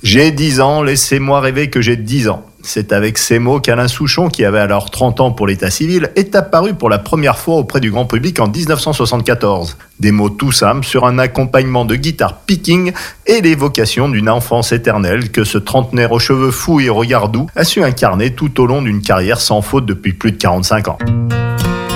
J'ai 10 ans, laissez-moi rêver que j'ai 10 ans. C'est avec ces mots qu'Alain Souchon, qui avait alors 30 ans pour l'état civil, est apparu pour la première fois auprès du grand public en 1974. Des mots tout simples sur un accompagnement de guitare picking et l'évocation d'une enfance éternelle que ce trentenaire aux cheveux fous et au regard doux a su incarner tout au long d'une carrière sans faute depuis plus de 45 ans.